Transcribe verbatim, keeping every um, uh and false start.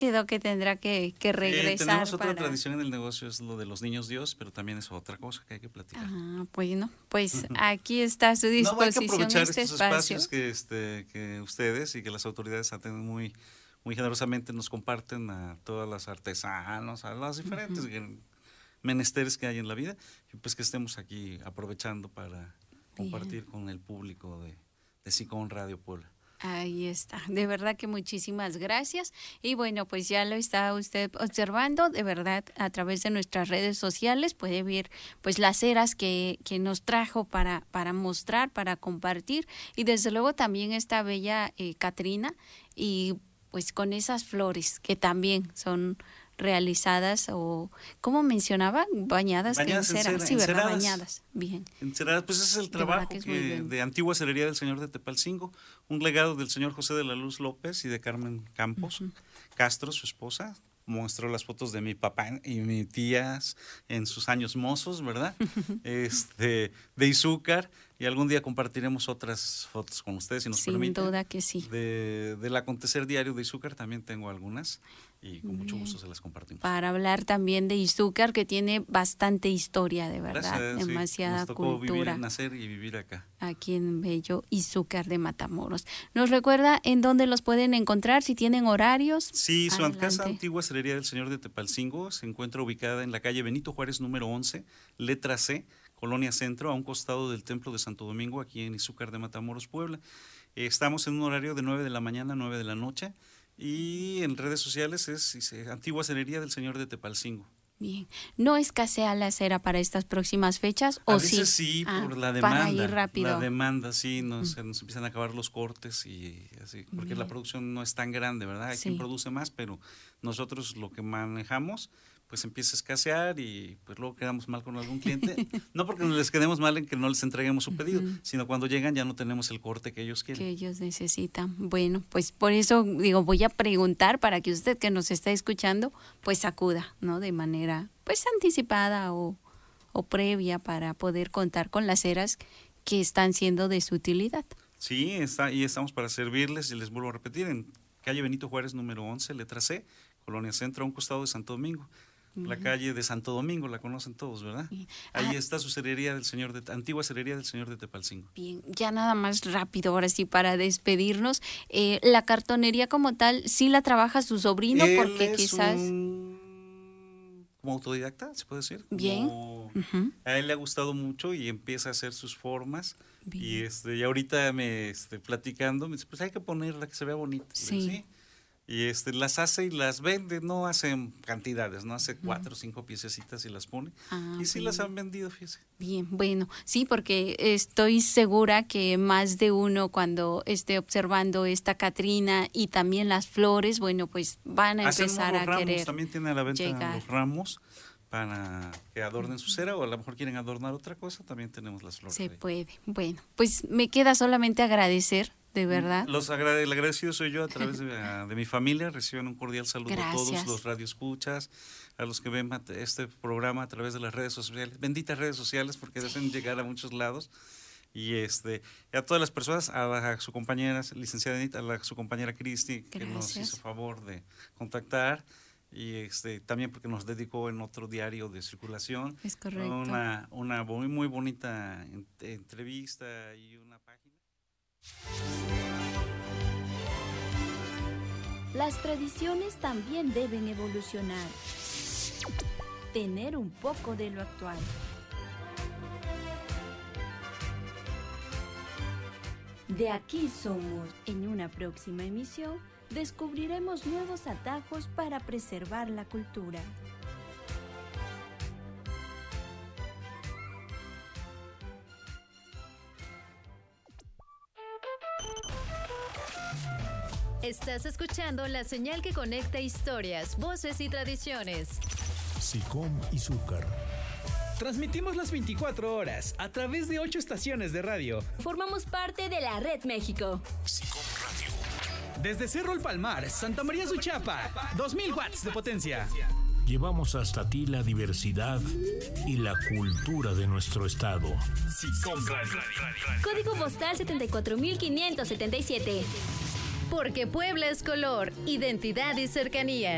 Quedó que tendrá que, que regresar. Eh, tenemos otra para... tradición en el negocio, es lo de los niños Dios, pero también es otra cosa que hay que platicar. Ah, bueno, pues aquí está a su disposición. No, hay que aprovechar este estos espacio. espacios que, este, que ustedes y que las autoridades atienden muy, muy generosamente, nos comparten a todas las artesanos, a las diferentes uh-huh. menesteres que hay en la vida, y pues que estemos aquí aprovechando para compartir Bien. Con el público de, de SICOM Radio Puebla. Ahí está, de verdad que muchísimas gracias y bueno, pues ya lo está usted observando, de verdad a través de nuestras redes sociales puede ver pues las ceras que, que nos trajo para, para mostrar, para compartir y desde luego también esta bella eh, Catrina y pues con esas flores que también son realizadas o, ¿cómo mencionaba? Bañadas, bañadas en cera, en cera sí, ¿verdad? Enceradas. Bañadas, bien. Enceradas, pues ese es el trabajo que, que de antigua cerería del señor de Tepalcingo, un legado del señor José de la Luz López y de Carmen Campos uh-huh. Castro, su esposa. Mostró las fotos de mi papá y mi tía en sus años mozos, ¿verdad? este, de Izúcar, y algún día compartiremos otras fotos con ustedes, si nos Sin permiten. Sin duda que sí. De, del acontecer diario de Izúcar también tengo algunas, y con mucho gusto se las compartimos. Para hablar también de Izúcar, que tiene bastante historia, de verdad, Gracias, demasiada sí. Nos tocó cultura. Vivir, nacer y vivir acá. Aquí en bello Izúcar de Matamoros. ¿Nos recuerda en dónde los pueden encontrar, si tienen horarios? Sí, su Adelante. Casa antigua cerería del señor de Tepalcingo se encuentra ubicada en la calle Benito Juárez número once, letra C, Colonia Centro, a un costado del Templo de Santo Domingo, aquí en Izúcar de Matamoros, Puebla. Eh, estamos en un horario de nueve de la mañana a nueve de la noche y en redes sociales es, es Antigua Cerería del señor de Tepalcingo. Bien, ¿no escasea la cera para estas próximas fechas o a veces sí? sí, ah, por la demanda. Para ir rápido. La demanda, sí, nos, uh-huh. nos empiezan a acabar los cortes y así, porque Bien. La producción no es tan grande, ¿verdad? Hay sí. quien produce más, pero nosotros lo que manejamos pues empieza a escasear y pues luego quedamos mal con algún cliente. No porque les quedemos mal en que no les entreguemos su pedido, uh-huh. sino cuando llegan ya no tenemos el corte que ellos quieren. Que ellos necesitan. Bueno, pues por eso digo, voy a preguntar para que usted que nos está escuchando, pues acuda, ¿no? De manera pues anticipada o, o previa para poder contar con las ceras que están siendo de su utilidad. Sí, está, y estamos para servirles y les vuelvo a repetir, en calle Benito Juárez número once, letra C, Colonia Centro, a un costado de Santo Domingo. La calle de Santo Domingo, la conocen todos, ¿verdad? Bien. Ahí ah, está su cerería del señor de antigua cerería del señor de Tepalcingo. Bien, ya nada más rápido, ahora sí, para despedirnos. Eh, la cartonería como tal, ¿sí la trabaja su sobrino? Él porque es quizás un... como autodidacta, se puede decir. Bien. Como... Uh-huh. A él le ha gustado mucho y empieza a hacer sus formas. Bien. Y este, y ahorita me este, platicando, me dice, pues hay que ponerla que se vea bonita. Sí. ¿Sí? Y este, las hace y las vende, no hacen cantidades, no hace cuatro o cinco piececitas y las pone. Ah, y sí bien. las han vendido, fíjese. Bien, bueno, sí, porque estoy segura que más de uno cuando esté observando esta Catrina y también las flores, bueno, pues van a Hacen empezar a ramos, querer también tiene a la venta llegar. Los ramos para que adornen su cera o a lo mejor quieren adornar otra cosa, también tenemos las flores. Se ahí. puede. Bueno, pues me queda solamente agradecer. De verdad. Los agrade, el agradecido soy yo a través de, de mi familia. Reciban un cordial saludo Gracias. A todos los radioescuchas, a los que ven este programa a través de las redes sociales. Benditas redes sociales porque deben llegar a muchos lados. Y este a todas las personas, a, la, a su compañera licenciada Anita, a la, su compañera Cristi, que nos hizo favor de contactar. Y este también porque nos dedicó en otro diario de circulación. Es correcto. Una, una muy, muy bonita entrevista y una página. Las tradiciones también deben evolucionar, tener un poco de lo actual. De aquí somos. En una próxima emisión descubriremos nuevos atajos para preservar la cultura. Estás escuchando la señal que conecta historias, voces y tradiciones. SICOM Izúcar. Transmitimos las veinticuatro horas a través de ocho estaciones de radio. Formamos parte de la Red México. SICOM Radio. Desde Cerro El Palmar, Santa María Suchapa, dos mil watts de potencia. Llevamos hasta ti la diversidad y la cultura de nuestro estado. SICOM Radio. Código postal setenta y cuatro mil quinientos setenta y siete. Porque Puebla es color, identidad y cercanía.